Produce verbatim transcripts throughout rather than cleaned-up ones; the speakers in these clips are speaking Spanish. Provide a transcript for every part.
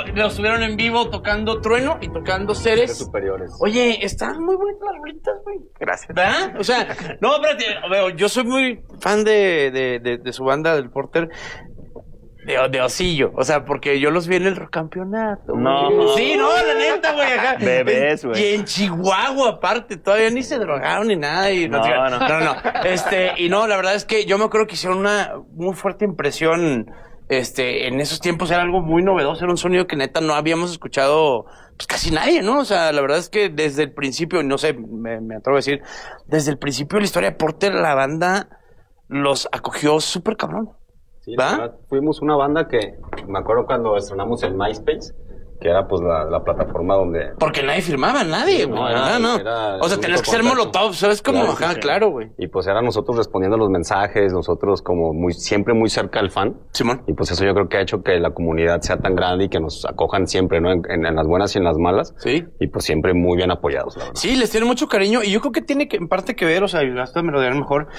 los tuvieron en vivo tocando Trueno y tocando Ceres. Superiores. Oye, están muy bonitas las rolitas, güey. Gracias. ¿Verdad? O sea, no, espérate, veo, yo soy muy fan de, de, de, de su banda, del Porter. De, de Osillo, o sea, porque yo los vi en el campeonato. No. Güey. Sí, no, la neta, güey, acá. Bebés, güey. Y en Chihuahua, aparte, todavía ni se drogaron ni nada. Y no, No, no, no. no, no. Este, y no, la verdad es que yo me acuerdo que hicieron una muy fuerte impresión. Este, en esos tiempos era algo muy novedoso, era un sonido que neta no habíamos escuchado, pues casi nadie, ¿no? O sea, la verdad es que desde el principio, no sé, me, me atrevo a decir, desde el principio de la historia de Porter, la banda los acogió súper cabrón. Sí, la verdad, fuimos una banda que, me acuerdo cuando estrenamos el MySpace, que era pues la, la plataforma donde... Porque nadie firmaba, nadie, güey, no, ¿verdad? era- No. era O sea, el tenías único que ser contacto. molotov, ¿sabes? Como, Claro, sí, ajá, sí. claro, güey. Y pues era nosotros respondiendo los mensajes, nosotros como muy siempre muy cerca del fan. Simón. Y pues eso yo creo que ha hecho que la comunidad sea tan grande y que nos acojan siempre, ¿no? En, en- en las buenas y en las malas. Sí. Y pues siempre muy bien apoyados, la verdad. Sí, les tiene mucho cariño y yo creo que tiene que, en parte que ver, o sea, y hasta me lo dirán mejor,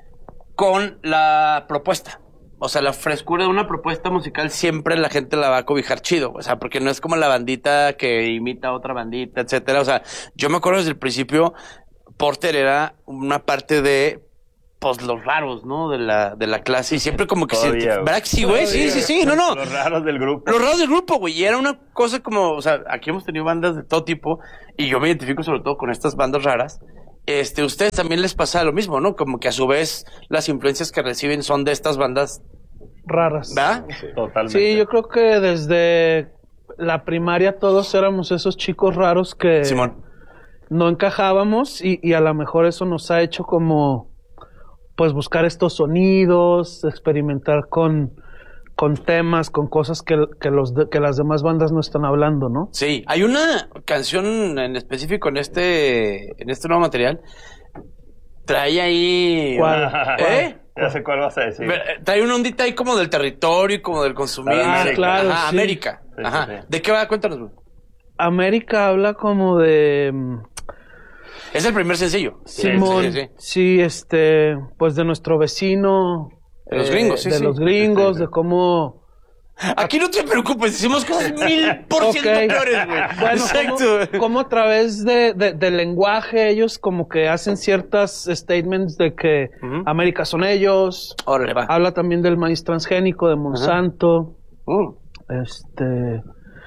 con la propuesta. O sea, la frescura de una propuesta musical siempre la gente la va a cobijar chido. O sea, porque no es como la bandita que imita a otra bandita, etcétera. O sea, yo me acuerdo desde el principio, Porter era una parte de, pues, los raros, ¿no? De la, de la clase. Y siempre como que Todavía, se... güey. ¿Verdad que sí, güey? Sí, sí, sí. No, no. Los raros del grupo. Los raros del grupo, güey. Y era una cosa como, o sea, aquí hemos tenido bandas de todo tipo y yo me identifico sobre todo con estas bandas raras. Este, ustedes también les pasa lo mismo, ¿no? Como que a su vez las influencias que reciben son de estas bandas, Raras. ¿verdad? Totalmente. Sí, yo creo que desde la primaria todos éramos esos chicos raros que Simón. no encajábamos y, y a lo mejor eso nos ha hecho como pues buscar estos sonidos, experimentar con, con temas, con cosas que, que, los de- que las demás bandas no están hablando, ¿no? Sí, hay una canción en específico en este, en este nuevo material. Trae ahí... ¿Cuál? ¿Eh? Ya sé cuál vas a decir. Ve- Trae una ondita ahí como del territorio y como del consumismo. Ah, claro, Ajá, sí. América. Sí, Ajá. sí, sí. ¿De qué va? Cuéntanos, güey. América habla como de mm, Es el primer sencillo. Simón, Sí, sí, sí, sí. este, pues de nuestro vecino, De los gringos, sí, de sí. los gringos, de cómo Aquí no te preocupes, decimos cosas mil por ciento Ok. peores, güey. Bueno, Exacto. Como, como a través de, de- del lenguaje ellos como que hacen ciertas statements de que Ujú. América son ellos. Órale, va. Habla también del maíz transgénico de Monsanto. Uh, Este,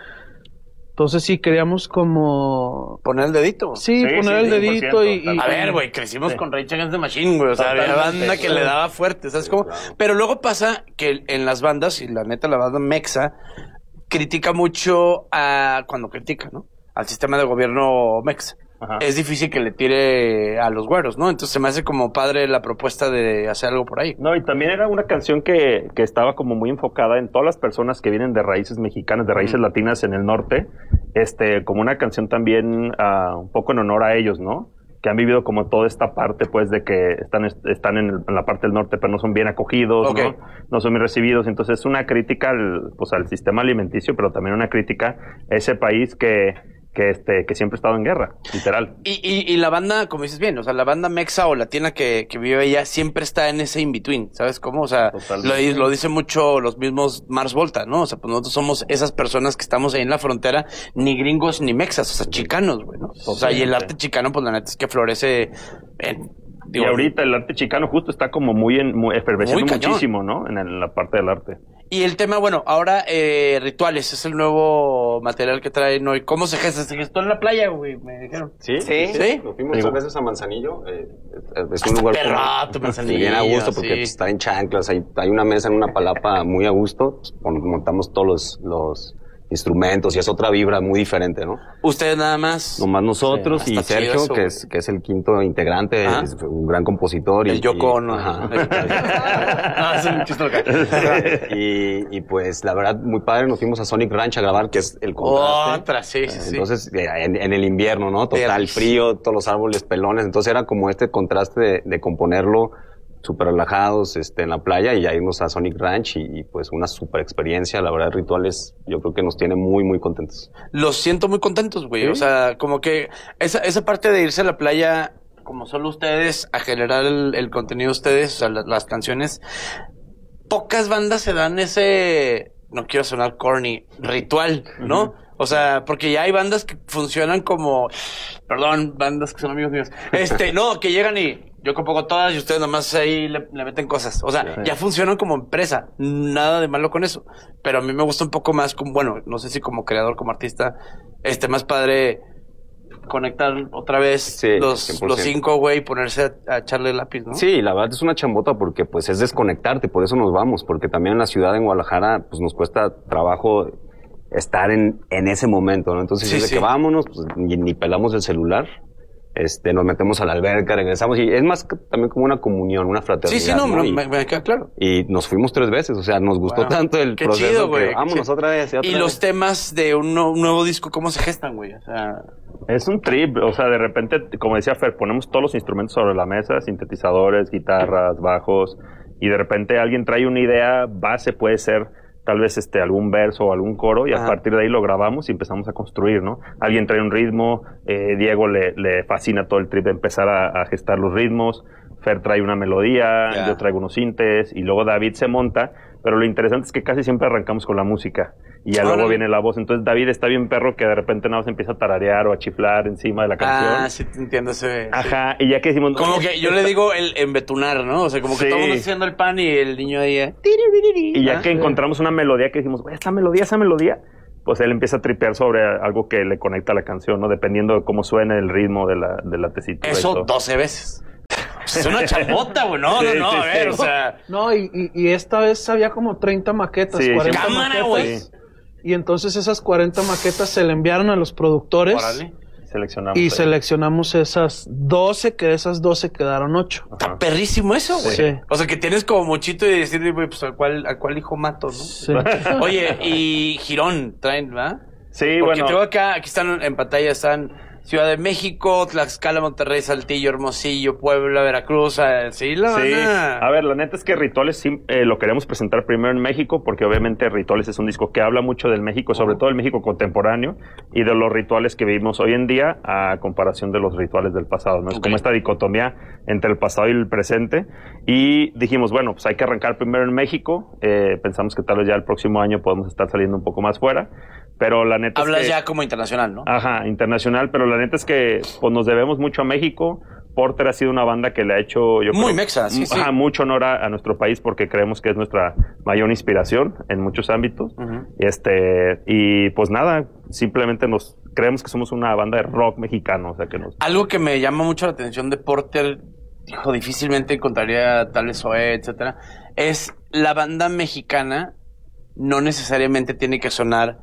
entonces sí queríamos como poner el dedito. sí, Sí, poner sí, el dedito y, y- A ver, güey, crecimos Sí. con Rage Against the Machine, güey. O sea, había Totalmente. banda que le daba fuerte, ¿sabes cómo? Pero luego pasa que en las bandas, y la neta, la banda Mexa critica mucho a, cuando critica, ¿no? Al sistema de gobierno Mexa. Ajá. Es difícil que le tire a los güeros, ¿no? Entonces se me hace como padre la propuesta de hacer algo por ahí. No, y también era una canción que, que estaba como muy enfocada en todas las personas que vienen de raíces mexicanas, de raíces latinas en el norte, este, como una canción también ah, un poco en honor a ellos, ¿no? Que han vivido como toda esta parte, pues, de que están, están en, el- en la parte del norte, pero no son bien acogidos, Ok. ¿no? No son bien recibidos. Entonces es una crítica al, pues, al sistema alimenticio, pero también una crítica a ese país que, que, este, que siempre ha estado en guerra, literal. Y, y, y la banda, como dices bien, o sea, la banda mexa o latina que, que vive allá siempre está en ese in-between, ¿sabes cómo? O sea, Totalmente. lo, lo dicen mucho los mismos Mars Volta, ¿no? O sea, pues nosotros somos esas personas que estamos ahí en la frontera, ni gringos ni mexas, o sea, chicanos, güey, ¿no? O sea, y el arte chicano, pues la neta es que florece en... Y digo, ahorita el arte chicano justo está como muy, en, muy efervesciendo Muy cañón. muchísimo, ¿no? En, el- la parte del arte. Y el tema, bueno, ahora eh, Rituales, es el nuevo material que traen hoy. ¿Cómo se gesta? Se gestó en la playa, güey, me dijeron. Sí, Sí. ¿Sí? Nos fuimos Digo- dos veces a Manzanillo. eh, es Hasta un lugar perrato, como- Manzanillo, bien a gusto porque sí. pues, está en chanclas. Hay, hay una mesa en una palapa muy a gusto. Pues, pon- montamos todos los, los instrumentos y es otra vibra muy diferente, ¿no? Ustedes nada más. Nomás nosotros Sí, y está chido Sergio, eso, que güey. es, que es el quinto integrante, Ajá. es un gran compositor. y- El Yoko y- Ono. ajá. Ah, es un chiste local. y, y pues la verdad, muy padre, nos fuimos a Sonic Ranch a grabar, que es el contraste. Otra, sí, sí, sí. Entonces, eh, en, en el invierno, ¿no? Total Perrísimo. frío, todos los árboles pelones. Entonces era como este contraste de, de componerlo súper relajados este, en la playa y ya irnos a Sonic Ranch y, y, pues una súper experiencia. La verdad, Rituales yo creo que nos tiene muy, muy contentos. Los siento muy contentos, güey. ¿Sí? O sea, como que esa, esa parte de irse a la playa, como solo ustedes, a generar el, el contenido de ustedes, o sea, la- las canciones, pocas bandas se dan ese no quiero sonar corny, ritual, ¿no? Uh-huh. O sea, porque ya hay bandas que funcionan como, perdón, bandas que son amigos míos, este, no, que llegan y yo compongo todas y ustedes nomás ahí le, le meten cosas. O sea, sí. ya funcionan como empresa, nada de malo con eso. Pero a mí me gusta un poco más como, bueno, no sé si como creador, como artista, este, más padre conectar otra vez sí, los, los cinco, güey, y ponerse a, a echarle lápiz, ¿no? Sí, la verdad es una chambota porque pues es desconectarte, por eso nos vamos, porque también en la ciudad, en Guadalajara, pues nos cuesta trabajo estar en, en ese momento, ¿no? Entonces, sí, desde sí. que vámonos, pues ni, ni pelamos el celular, este, nos metemos a la alberca, regresamos, y es más que, también como una comunión, una fraternidad. Sí, sí, no, ¿no? me, Y, me queda claro. Y nos fuimos tres veces, o sea, nos gustó wow. tanto el qué proceso chido, güey, que vámonos chido. otra vez. Y, otra y vez. los temas de un, no, un nuevo disco, ¿cómo se gestan, güey? O sea... Es un trip, o sea, de repente, como decía Fer, ponemos todos los instrumentos sobre la mesa, sintetizadores, guitarras, bajos, y de repente alguien trae una idea base, puede ser tal vez este algún verso o algún coro, y Ajá. a partir de ahí lo grabamos y empezamos a construir, ¿no? Alguien trae un ritmo, eh, Diego le, le fascina todo el trip de empezar a, a gestar los ritmos, Fer trae una melodía, yeah. yo traigo unos sintes, y luego David se monta, pero lo interesante es que casi siempre arrancamos con la música, y ya luego viene la voz. Entonces David está bien perro que de repente nada más empieza a tararear o a chiflar encima de la canción. Ah, sí, te entiendo ese. Ajá, sí. Y ya que decimos... Como que yo le digo el embetunar, ¿no? O sea, como que sí. todo el mundo haciendo el pan y el niño ahí... ¿eh? Y ya ¿Ah? que encontramos una melodía que decimos, güey, esa melodía, esa melodía, pues él empieza a tripear sobre algo que le conecta a la canción, ¿no? Dependiendo de cómo suene el ritmo de la, de la tesitura. Eso doce veces. Es una chambota, güey. No, sí, no, no, sí, a ver, sí. o sea... No, y, y, y esta vez había como treinta maquetas, sí, cuarenta cámara, maquetas. Sí. Y entonces esas cuarenta maquetas se le enviaron a los productores. Órale. Seleccionamos y ahí. seleccionamos esas doce, que de esas doce quedaron ocho. Está perrísimo eso, güey. Sí. O sea, que tienes como muchito y decir, güey, pues, ¿a cuál, a cuál hijo mato, no? Sí. Oye, y Girón traen, ¿verdad? Sí, Porque bueno. tengo acá, aquí están en pantalla, están Ciudad de México, Tlaxcala, Monterrey, Saltillo, Hermosillo, Puebla, Veracruz, eh, sí, la Sí, van a ver, la neta es que Rituales sí, eh, lo queremos presentar primero en México, porque obviamente Rituales es un disco que habla mucho del México, sobre uh-huh. todo el México contemporáneo, y de los rituales que vivimos hoy en día, a comparación de los rituales del pasado, ¿no? Es okay. como esta dicotomía entre el pasado y el presente, y dijimos, bueno, pues hay que arrancar primero en México, eh, pensamos que tal vez ya el próximo año podemos estar saliendo un poco más fuera, pero la neta Hablas es que, ya como internacional, ¿no? Ajá, internacional, pero la neta es que pues nos debemos mucho a México. Porter ha sido una banda que le ha hecho... Yo Muy creo, mexa, sí, ajá, sí. mucho honor a, a nuestro país porque creemos que es nuestra mayor inspiración en muchos ámbitos. Uh-huh. Este, y pues nada, simplemente nos creemos que somos una banda de rock mexicano. O sea, que nos... Algo que me llama mucho la atención de Porter, dijo, difícilmente encontraría tal vez Zoé, etcétera, es la banda mexicana no necesariamente tiene que sonar...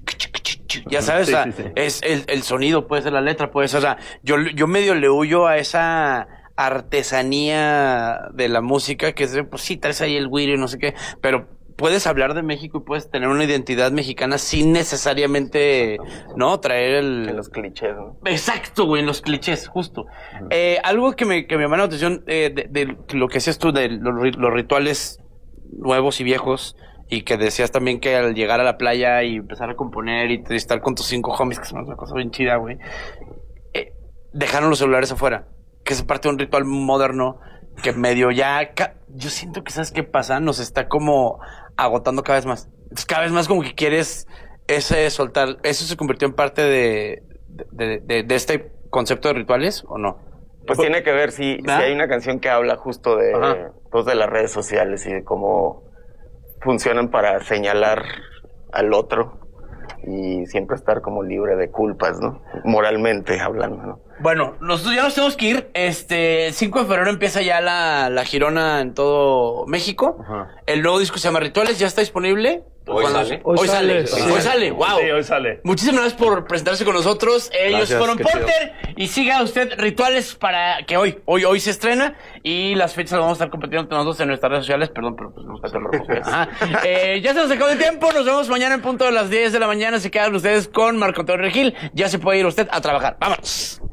Ya sabes, sí, o sea, sí, sí. es el, el sonido, puede ser la letra, puede ser, o sea, yo, yo medio le huyo a esa artesanía de la música, que es, pues sí, traes ahí el güiro y no sé qué, pero puedes hablar de México y puedes tener una identidad mexicana sin necesariamente, ¿no? Traer el... En los clichés, ¿no? Exacto, güey, en los clichés, justo. Uh-huh. Eh, algo que me, que me llama la atención eh, de, de lo que decías tú de los, los rituales nuevos y viejos, y que decías también que al llegar a la playa y empezar a componer y estar con tus cinco homies, que es una cosa bien chida, güey, eh, dejaron los celulares afuera, que es parte de un ritual moderno que medio ya... Ca- yo siento que, ¿sabes qué pasa? Nos está como agotando cada vez más. Entonces, cada vez más como que quieres ese soltar... ¿Eso se convirtió en parte de, de, de, de este concepto de rituales o no? Pues tiene que ver, si, si hay una canción que habla justo de, pues, de las redes sociales y de cómo funcionan para señalar al otro y siempre estar como libre de culpas, ¿no? Moralmente hablando, ¿no? Bueno, nosotros ya nos tenemos que ir. Este, el cinco de febrero empieza ya la, la girona en todo México. Ajá. El nuevo disco se llama Rituales, ya está disponible. Hoy sale. Hoy, hoy sale. sale. Sí. Hoy sale, wow. Sí, hoy sale. Muchísimas gracias por presentarse con nosotros. Ellos gracias, fueron Porter. Chido. Y siga usted Rituales para que hoy, hoy, hoy se estrena. Y las fechas las vamos a estar compartiendo entre nosotros en nuestras redes sociales. Perdón, pero pues no está tan rojo. Ajá. Eh, ya se nos acabó el tiempo. Nos vemos mañana en punto de las diez de la mañana. Se quedan ustedes con Marco Antonio Regil. Ya se puede ir usted a trabajar. Vámonos.